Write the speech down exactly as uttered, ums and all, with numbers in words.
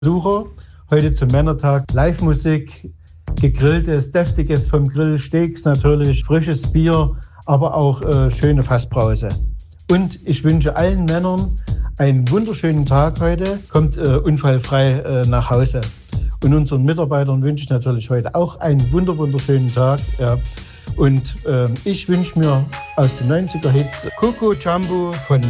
Besucher. Heute zum Männertag Live-Musik, gegrilltes, deftiges vom Grill, Steaks natürlich, frisches Bier, aber auch äh, schöne Fassbrause. Und ich wünsche allen Männern einen wunderschönen Tag heute, kommt äh, unfallfrei äh, nach Hause. Und unseren Mitarbeitern wünsche ich natürlich heute auch einen wunder wunderschönen Tag. Ja. Und äh, ich wünsche mir aus den neunziger Hits Coco Jumbo von